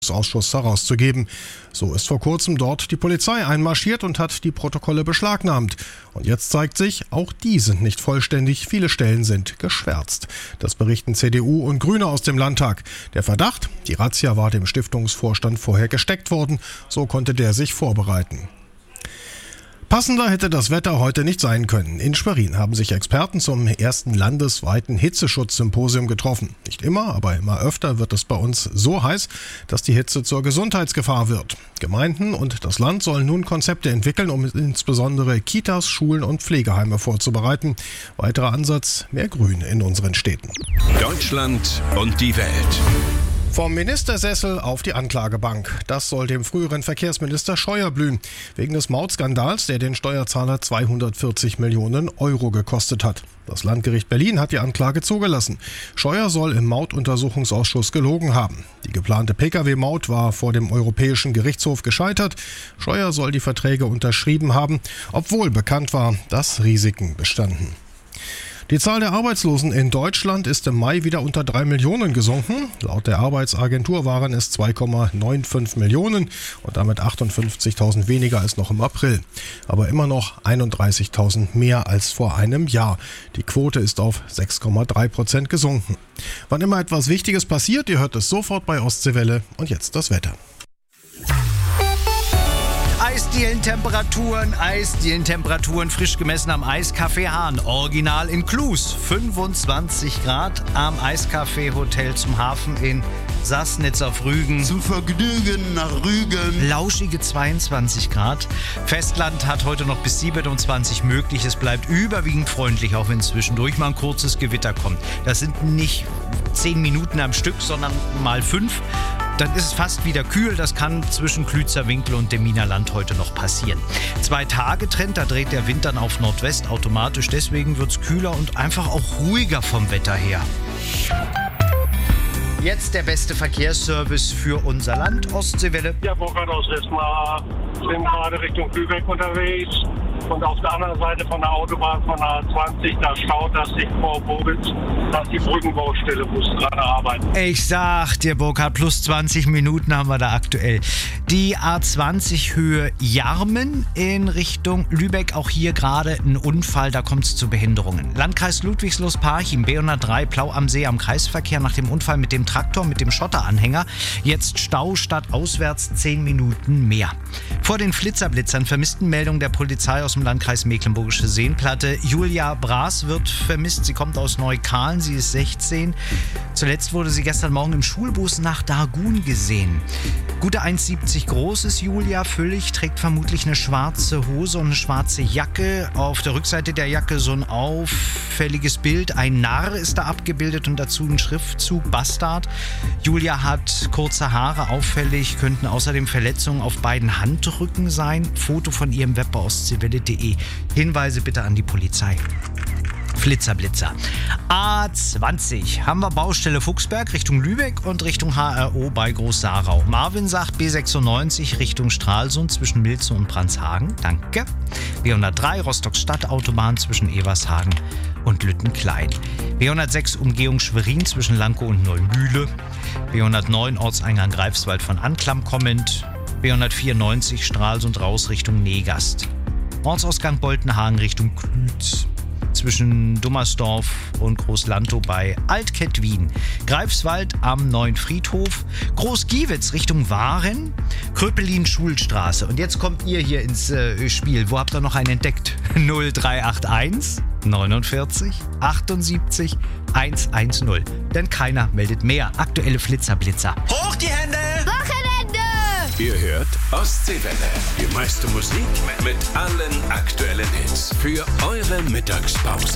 Ausschuss herauszugeben. So ist vor kurzem dort die Polizei einmarschiert und hat die Protokolle beschlagnahmt. Und jetzt zeigt sich, auch die sind nicht vollständig, viele Stellen sind geschwärzt. Das berichten CDU und Grüne aus dem Landtag. Der Verdacht, die Razzia war dem Stiftungsvorstand vorher gesteckt worden, so konnte der sich vorbereiten. Passender hätte das Wetter heute nicht sein können. In Schwerin haben sich Experten zum ersten landesweiten Hitzeschutzsymposium getroffen. Nicht immer, aber immer öfter wird es bei uns so heiß, dass die Hitze zur Gesundheitsgefahr wird. Gemeinden und das Land sollen nun Konzepte entwickeln, um insbesondere Kitas, Schulen und Pflegeheime vorzubereiten. Weiterer Ansatz: mehr Grün in unseren Städten. Deutschland und die Welt. Vom Ministersessel auf die Anklagebank. Das soll dem früheren Verkehrsminister Scheuer blühen. Wegen des Mautskandals, der den Steuerzahler 240 Millionen Euro gekostet hat. Das Landgericht Berlin hat die Anklage zugelassen. Scheuer soll im Mautuntersuchungsausschuss gelogen haben. Die geplante Pkw-Maut war vor dem Europäischen Gerichtshof gescheitert. Scheuer soll die Verträge unterschrieben haben, obwohl bekannt war, dass Risiken bestanden. Die Zahl der Arbeitslosen in Deutschland ist im Mai wieder unter 3 Millionen gesunken. Laut der Arbeitsagentur waren es 2,95 Millionen und damit 58.000 weniger als noch im April. Aber immer noch 31.000 mehr als vor einem Jahr. Die Quote ist auf 6,3% gesunken. Wann immer etwas Wichtiges passiert, ihr hört es sofort bei Ostseewelle. Und jetzt das Wetter. Eisdielentemperaturen frisch gemessen am Eiscafé Hahn. Original in Klus, 25 Grad am Eiscafé Hotel zum Hafen in Sassnitz auf Rügen. Zu Vergnügen nach Rügen. Lauschige 22 Grad. Festland hat heute noch bis 27 möglich. Es bleibt überwiegend freundlich, auch wenn zwischendurch mal ein kurzes Gewitter kommt. Das sind nicht 10 Minuten am Stück, sondern mal 5. Dann ist es fast wieder kühl. Das kann zwischen Klützerwinkel und dem Wienerland heute noch passieren. 2 Tage Trend, da dreht der Wind dann auf Nordwest automatisch. Deswegen wird es kühler und einfach auch ruhiger vom Wetter her. Jetzt der beste Verkehrsservice für unser Land, Ostseewelle. Ja, Burkhard aus Wismar, sind gerade Richtung Lübeck unterwegs. Und auf der anderen Seite von der Autobahn von der A20, da staut das sich vor Bobitz, dass die Brückenbaustelle muss gerade arbeiten. Ich sag dir, Burkhard, plus 20 Minuten haben wir da aktuell. Die A20 Höhe Jarmen in Richtung Lübeck, auch hier gerade ein Unfall, da kommt es zu Behinderungen. Landkreis Ludwigslust-Parchim, B103 Plau am See am Kreisverkehr nach dem Unfall mit dem Traktor, mit dem Schotteranhänger. Jetzt Stau statt auswärts 10 Minuten mehr. Vor den Flitzerblitzern Vermisstenmeldung der Polizei aus dem Landkreis Mecklenburgische Seenplatte. Julia Braas wird vermisst. Sie kommt aus Neukahlen. Sie ist 16. Zuletzt wurde sie gestern Morgen im Schulbus nach Dargun gesehen. Gute 1,70 groß ist Julia, füllig, trägt vermutlich eine schwarze Hose und eine schwarze Jacke. Auf der Rückseite der Jacke so ein auffälliges Bild. Ein Narr ist da abgebildet und dazu ein Schriftzug Bastard. Julia hat kurze Haare, auffällig, könnten außerdem Verletzungen auf beiden Handrücken sein. Foto von ihrem Web bei ostseewelle.de. Hinweise bitte an die Polizei. Flitzerblitzer. A20 haben wir Baustelle Fuchsberg Richtung Lübeck und Richtung HRO bei Groß-Sarau. Marvin sagt B96 Richtung Stralsund zwischen Milze und Brandshagen. Danke. B103 Rostock-Stadt-Autobahn zwischen Evershagen und Lüttenklein. B106 Umgehung Schwerin zwischen Lankow und Neumühle. B109 Ortseingang Greifswald von Anklam kommend. B194 Stralsund raus Richtung Negast. Ortsausgang Boltenhagen Richtung Klütz. Zwischen Dummersdorf und Großlantow bei Altkettwin. Greifswald am Neuen Friedhof. Großgiewitz Richtung Waren. Kröpelin-Schulstraße. Und jetzt kommt ihr hier ins Spiel. Wo habt ihr noch einen entdeckt? 0381 49 78 110. Denn keiner meldet mehr. Aktuelle Flitzerblitzer. Hoch die Hände! Ihr hört Ostseewelle. Die meiste Musik mit allen aktuellen Hits für eure Mittagspause.